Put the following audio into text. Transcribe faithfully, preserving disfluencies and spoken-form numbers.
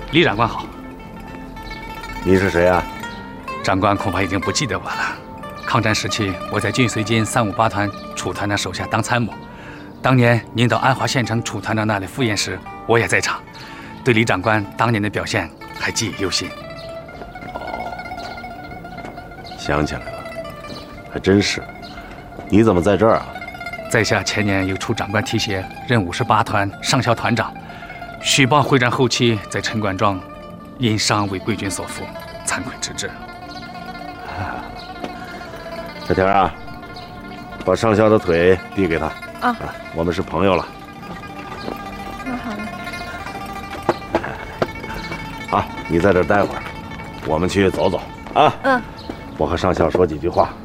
李长官好。 你是谁啊？ 长官恐怕已经不记得我了。抗战时期，我在军绥军三五八团楚团长手下当参谋。当年您到安华县城楚团长那里赴宴时，我也在场，对李长官当年的表现还记忆犹新。 哦，想起来了，还真是。你怎么在这儿啊？ 在下前年由楚长官提携，任五十八团上校团长。许报会战后期在陈管庄因伤为贵军所俘，惭愧之至。 小田啊，把上校的腿递给他。 啊， 我们是朋友了。 那好了。 好，你在这儿待会儿，我们去走走啊。 嗯。 我和上校说几句话。